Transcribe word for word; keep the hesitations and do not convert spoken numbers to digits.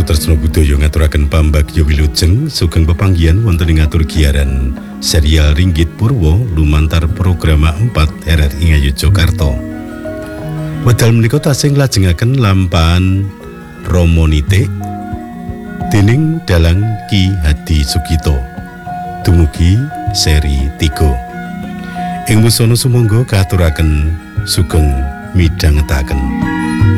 Tresno Budaya ngaturaken pambagya wilujeng sugeng pepanggihan wonten ing aturgiaran serial Ringgit Purwo lumantar programa empat R R I Ngayogyakarta. Wedal menika tasih nglajengaken lampahan Romonite dening dalang Ki Hadi Sugito. Dumugi seri tiga. Ing musana sumangga katuraken sugeng midhangetaken.